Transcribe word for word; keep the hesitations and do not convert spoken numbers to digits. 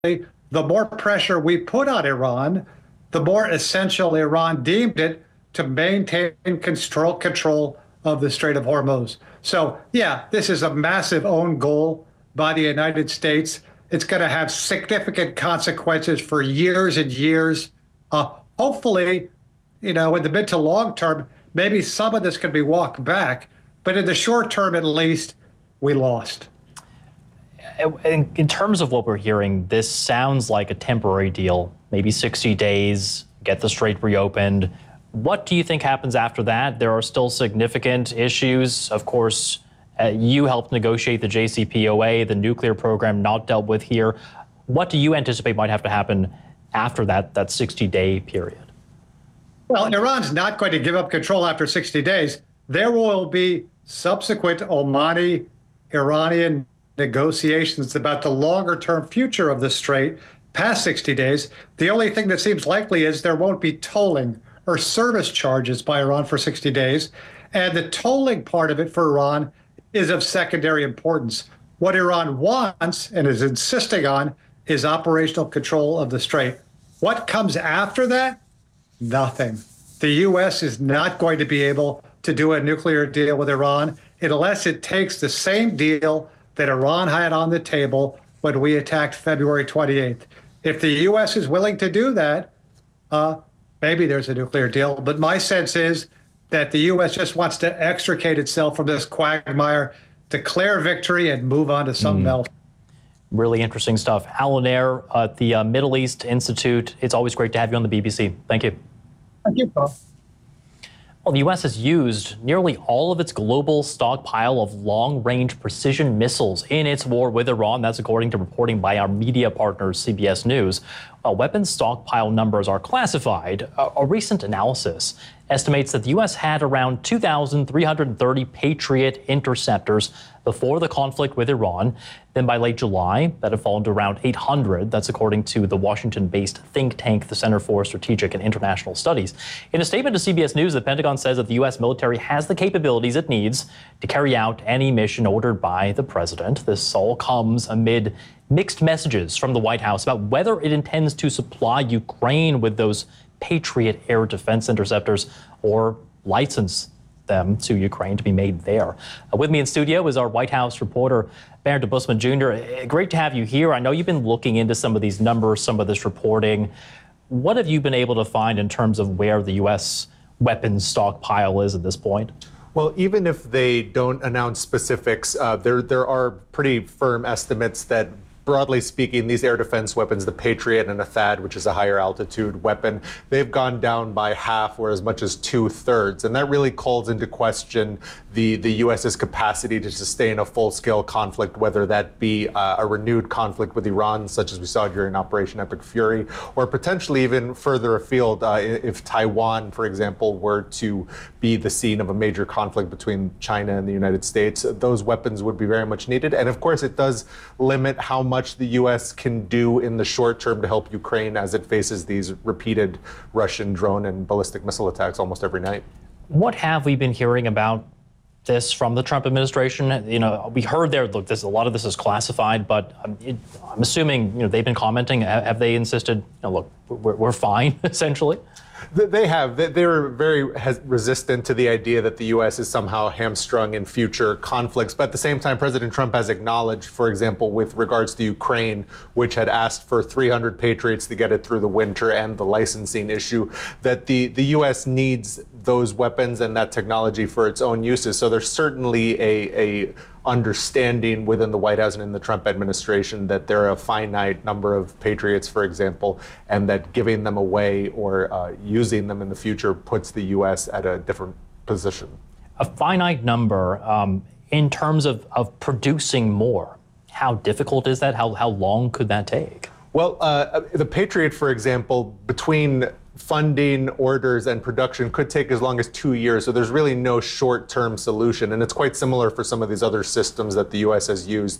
the more pressure we put on Iran, the more essential Iran deemed it to maintain control control of the Strait of Hormuz. So, yeah, this is a massive own goal by the United States. It's going to have significant consequences for years and years. Uh, hopefully, you know, in the mid to long term, maybe some of this can be walked back. But in the short term, at least, we lost. In, in terms of what we're hearing, this sounds like a temporary deal, maybe sixty days, get the strait reopened. What do you think happens after that? There are still significant issues. Of course, uh, you helped negotiate the J C P O A, the nuclear program not dealt with here. What do you anticipate might have to happen after that, that sixty-day period? Well, Iran's not going to give up control after sixty days. There will be subsequent Omani, Iranian negotiations about the longer-term future of the strait past sixty days. The only thing that seems likely is there won't be tolling or service charges by Iran for sixty days. And the tolling part of it for Iran is of secondary importance. What Iran wants and is insisting on is operational control of the strait. What comes after that? Nothing. The U S is not going to be able to do a nuclear deal with Iran unless it takes the same deal that Iran had on the table when we attacked February twenty-eighth. If the U S is willing to do that, uh, maybe there's a nuclear deal. But my sense is that the U S just wants to extricate itself from this quagmire, declare victory, and move on to something mm. else. Really interesting stuff. Alan Ayer at the uh, Middle East Institute. It's always great to have you on the B B C. Thank you. Thank you, Paul. Well, the U S has used nearly all of its global stockpile of long-range precision missiles in its war with Iran. That's according to reporting by our media partner, C B S News. While weapons stockpile numbers are classified, a, a recent analysis estimates that the U S had around two thousand three hundred thirty Patriot interceptors before the conflict with Iran. Then by late July, that had fallen to around eight hundred. That's according to the Washington-based think tank, the Center for Strategic and International Studies. In a statement to C B S News, the Pentagon says that the U S military has the capabilities it needs to carry out any mission ordered by the president. This all comes amid mixed messages from the White House about whether it intends to supply Ukraine with those Patriot air defense interceptors or license them to Ukraine to be made there. Uh, with me in studio is our White House reporter, Barron DeBusman Junior Uh, great to have you here. I know you've been looking into some of these numbers, some of this reporting. What have you been able to find in terms of where the U S weapons stockpile is at this point? Well, even if they don't announce specifics, uh, there there are pretty firm estimates that, broadly speaking, these air defense weapons, the Patriot and a THAAD, which is a higher altitude weapon, they've gone down by half or as much as two thirds. And that really calls into question the, the US's capacity to sustain a full-scale conflict, whether that be uh, a renewed conflict with Iran, such as we saw during Operation Epic Fury, or potentially even further afield uh, if Taiwan, for example, were to be the scene of a major conflict between China and the United States. Those weapons would be very much needed. And of course, it does limit how much the U S can do in the short term to help Ukraine as it faces these repeated Russian drone and ballistic missile attacks almost every night. What have we been hearing about this from the Trump administration? You know, we heard there, look, this, a lot of this is classified, but um, it, I'm assuming, you know, they've been commenting. Have they insisted, you know, look, we're, we're fine, essentially? They have. They're very resistant to the idea that the U S is somehow hamstrung in future conflicts. But at the same time, President Trump has acknowledged, for example, with regards to Ukraine, which had asked for three hundred Patriots to get it through the winter and the licensing issue, that the, the U S needs those weapons and that technology for its own uses. So there's certainly a, a understanding within the White House and in the Trump administration that there are a finite number of Patriots, for example, and that giving them away or uh, using them in the future puts the U S at a different position. A finite number um, in terms of, of producing more. How difficult is that? How, how long could that take? Well, uh, the Patriot, for example, between funding, orders, and production could take as long as two years. So there's really no short-term solution. And it's quite similar for some of these other systems that the U S has used